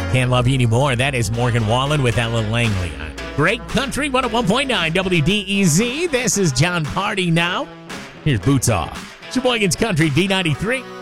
Can't Love You Anymore. That is Morgan Wallen with Ellen Langley. Great Country 101.9 WDEZ. This is John Party now. Here's Boots Off. Sheboygan's Country D93.